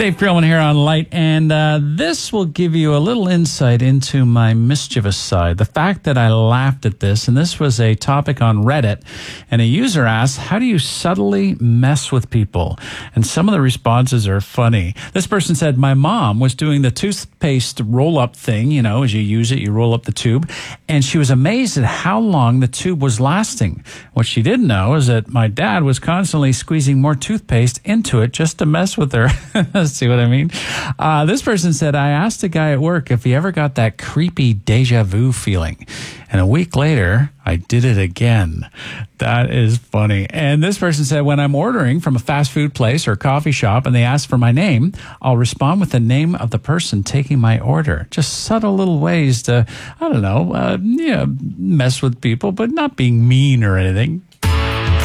Dave Perlman here on Light, and this will give you a little insight into my mischievous side. The fact that I laughed at this, and this was a topic on Reddit, and a user asked, how do you subtly mess with people? And some of the responses are funny. This person said, my mom was doing the toothpaste roll-up thing, you know, as you use it, you roll up the tube, and she was amazed at how long the tube was lasting. What she didn't know is that my dad was constantly squeezing more toothpaste into it just to mess with her. See what I mean? This person said, I asked a guy at work if he ever got that creepy deja vu feeling. And a week later, I did it again. That is funny. And this person said, when I'm ordering from a fast food place or coffee shop and they ask for my name, I'll respond with the name of the person taking my order. Just subtle little ways to, I don't know, mess with people, but not being mean or anything.